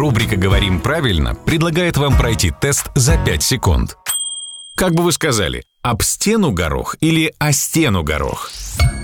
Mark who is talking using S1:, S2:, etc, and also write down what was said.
S1: Рубрика «Говорим правильно» предлагает вам пройти тест за 5 секунд. Как бы вы сказали, об стену горох или о стену горох?